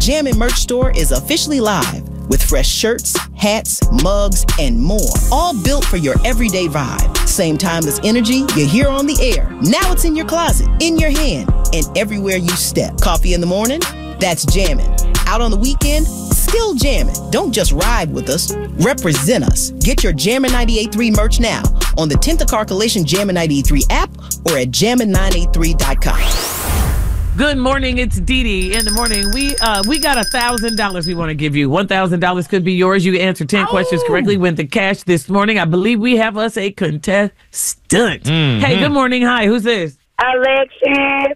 Jammin' merch store is officially live with fresh shirts, hats, mugs, and more. All built for your everyday vibe. Same timeless energy you hear on the air. Now it's in your closet, in your hand, and everywhere you step. Coffee in the morning? That's jammin'. Out on the weekend? Still jammin'. Don't just ride with us, represent us. Get your Jammin' 98.3 merch now on the 10th Car Collision Jammin' 98.3 app or at jammin983.com. Good morning, it's Dee Dee in the morning. We got $1,000 we want to give you. $1,000 could be yours. You answer 10 questions correctly, win the cash this morning. I believe we have us a contestant. Hey, good morning. Hi, who's this? Alexis.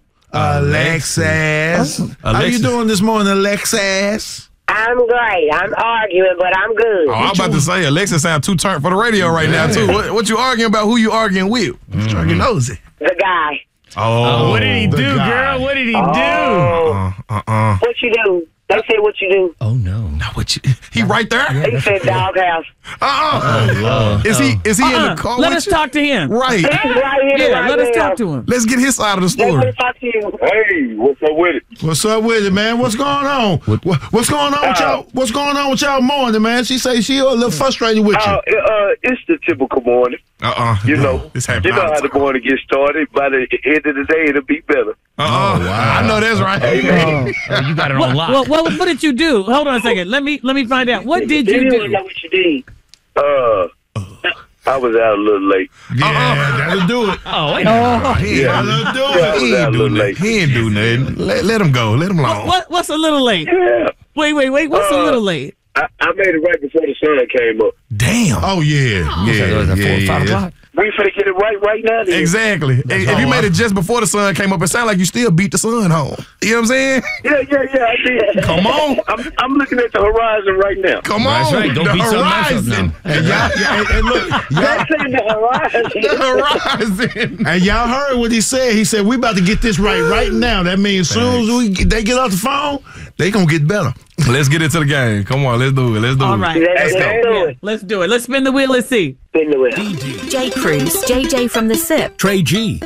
How you doing this morning, Alexis? I'm great. I'm arguing, but I'm good. Oh, I was about to say, Alexa sound too turned for the radio right now, too. What you arguing about? Who you arguing with? Trying to get nosy. The guy. Oh, what did he do, girl? What did he do? What you do? They say what you do. Oh, no. Not what you. He right there? He said doghouse. Is he in the car? Let us talk to him. Right. He's right here. Yeah, right let us now. talk to him. Let's get his side of the Let story. me talk to you. Hey, what's up with it? What's up with it, man? What's going on? What's going on with y'all? What's going on with y'all morning, man? She say she a little frustrated with you. It's the typical morning. You know, This you know how the morning gets started. By the end of the day, it'll be better. I know that's right. You got it on lock. Well, what did you do? Hold on a second. Let me find out. What did you do? Know what you did. I was out a little late. Yeah, that'll do it. Oh, That'll do it. He ain't do nothing. He ain't do nothing. Let him go. Let him alone. What's a little late? Yeah. Wait. What's a little late? I made it right before the sun came up. Damn. Oh, yeah. Yeah. 5 o'clock. We finna get it right now. Then. Exactly. If you made it just before the sun came up, it sounded like you still beat the sun home. You know what I'm saying? Yeah, I did. Come on. I'm looking at the horizon right now. Come on. That's right. Don't the beat something else up horizon. now. And look, That's in the horizon. The horizon. and y'all heard what he said. He said, we about to get this right now. That means as soon as they get off the phone, they going to get better. Let's get into the game. Come on, let's do it. All right. Let's do it. Let's do it. Let's spin the wheel. Let's see. Spin the wheel. J. Cruz, JJ from the SIP, Trey G.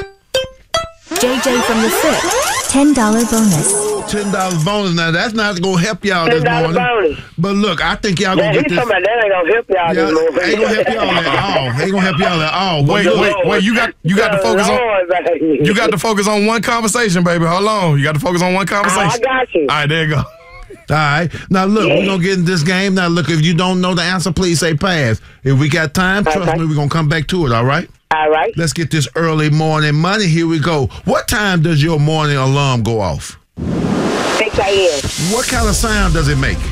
JJ from the SIP, $10 bonus. $10 bonus. Now, that's not going to help y'all this $10 morning. bonus. But look, I think y'all Man, going to he's get talking this. about that ain't gonna help y'all this morning. Ain't going to help y'all at all. Ain't going to help y'all at all. But Wait. You got to focus on. You got to focus on one conversation, baby. Hold on. You got to focus on one conversation. I got you. All right, there you go. All right. Now, look, we're going to get in this game. Now, look, if you don't know the answer, please say pass. If we got time, trust me, we're going to come back to it, all right? All right. Let's get this early morning money. Here we go. What time does your morning alarm go off? 6 a.m. What kind of sound does it make?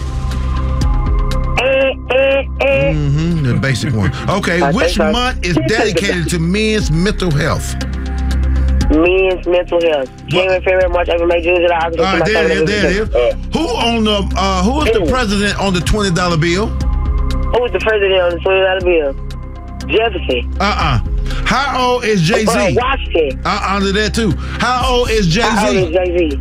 The basic one. Okay, which month is dedicated to men's mental health? Men's mental health. January, February, March, April, May, June, July, August, All right, September, there it is. Who is the president on the $20 bill? Who was the president on the $20 bill? Jefferson. How old is Jay-Z? Washington. Under that too. How old is Jay-Z? How old is Jay-Z?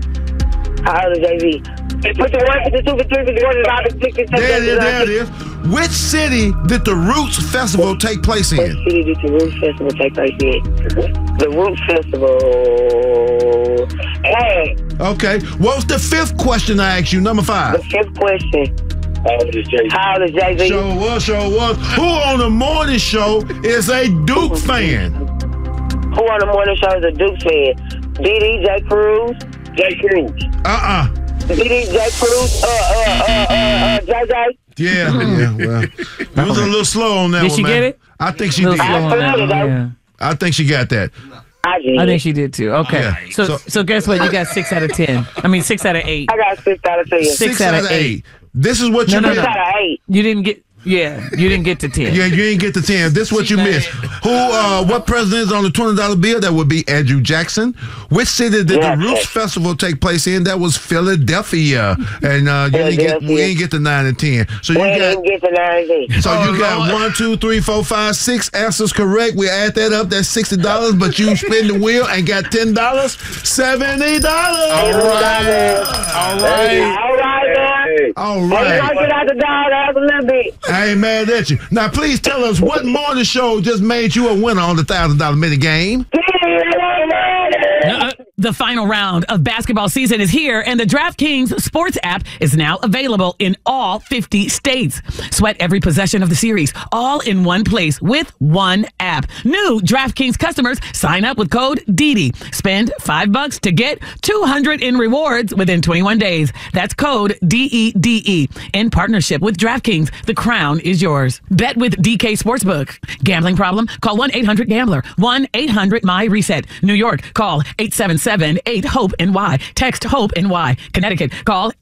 Put the 1, 52, 53, 54, 55, 56, There it is. Which city did the Roots Festival take place in? What city did the Roots Festival take place in? The Roots Festival. Hey. Okay. What was the fifth question I asked you? Number 5. The fifth question. How old is Jay-Z? How old is Jay-Z? Sure was. Who on the morning show is a Duke fan? Who on the morning show is a Duke fan? D.D. J. Cruz. J. Cruz. D.D. J. Cruz. JJ. Yeah, well. It was a little slow on that Did one, she man. get it? I think she Little did. slow on that one, yeah. I think she got that. I think she did too. Okay. Yeah. So guess what? You got 6 out of 10. I mean 6 out of 8. I got 6 out of 10. 6 out of 8. This is what you No. missed. 6 out of 8. You didn't get. Yeah, you didn't get to 10. Yeah, you didn't get the 10. This is what you missed. What president is on the $20 bill? That would be Andrew Jackson. Which city did the Roots Festival take place in? That was Philadelphia. And we didn't get the 9 and 10. So you didn't get the 9 and 10. So you got 1, 2, 3, 4, 5, 6 answers correct. We add that up. That's $60. But you spin the wheel and got $10. $70. All right. Get out the dog a little bit. I ain't mad at you. Now, please tell us what morning show just made you a winner on the $1,000 minute game. The final round of basketball season is here, and the DraftKings Sports app is now available in all 50 states. Sweat every possession of the series, all in one place with one app. New DraftKings customers sign up with code DIDI. Spend $5 to get $200 in rewards within 21 days. That's code DEDE. In partnership with DraftKings, the crown is yours. Bet with DK Sportsbook. Gambling problem? Call 1-800-GAMBLER. 1-800-MY-RESET. New York, call 877-8-HOPE-NY. Text HOPE-NY. Connecticut, call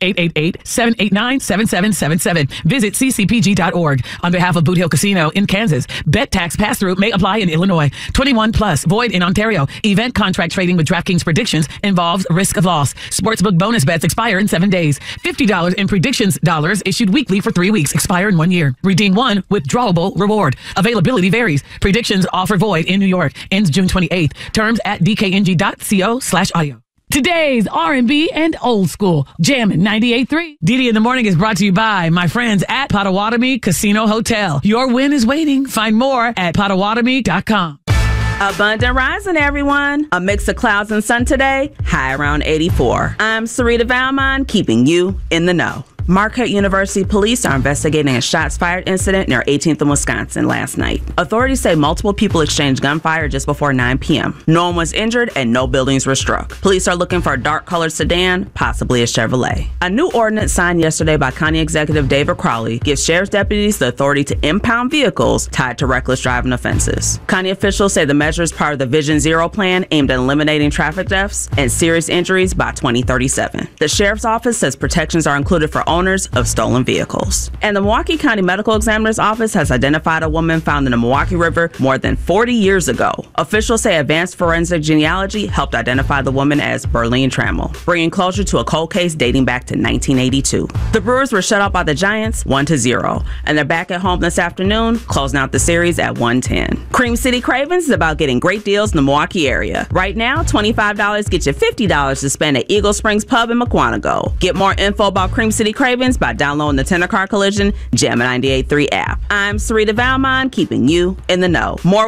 888-789-7777. Visit ccpg.org. On behalf of Boot Hill Casino in Kansas, bet tax pass-through may apply in Illinois. 21 plus, void in Ontario. Event contract trading with DraftKings predictions involves risk of loss. Sportsbook bonus bets expire in 7 days. $50 in predictions dollars issued weekly for 3 weeks. Expire in 1 year. Redeem one withdrawable reward. Availability varies. Predictions offer void in New York. Ends June 28th. Terms at dkng.co/audio. Today's R&B and old school. Jammin' 98.3. Didi in the Morning is brought to you by my friends at Potawatomi Casino Hotel. Your win is waiting. Find more at Potawatomi.com. Abundant rising, everyone. A mix of clouds and sun today, high around 84. I'm Sarita Valmont, keeping you in the know. Marquette University police are investigating a shots fired incident near 18th and Wisconsin last night. Authorities say multiple people exchanged gunfire just before 9 p.m. No one was injured and no buildings were struck. Police are looking for a dark-colored sedan, possibly a Chevrolet. A new ordinance signed yesterday by County Executive David Crowley gives sheriff's deputies the authority to impound vehicles tied to reckless driving offenses. County officials say the measure is part of the Vision Zero plan aimed at eliminating traffic deaths and serious injuries by 2037. The sheriff's office says protections are included for owners of stolen vehicles. And the Milwaukee County Medical Examiner's Office has identified a woman found in the Milwaukee River more than 40 years ago. Officials say advanced forensic genealogy helped identify the woman as Berlene Trammell, bringing closure to a cold case dating back to 1982. The Brewers were shut out by the Giants 1-0, and they're back at home this afternoon, closing out the series at 1:10. Cream City Cravens is about getting great deals in the Milwaukee area. Right now, $25 gets you $50 to spend at Eagle Springs Pub in McQuantico. Get more info about Cream City Cravens by downloading the Tender Car Collision Jammin' 98.3 app. I'm Sarita Valmont, keeping you in the know. More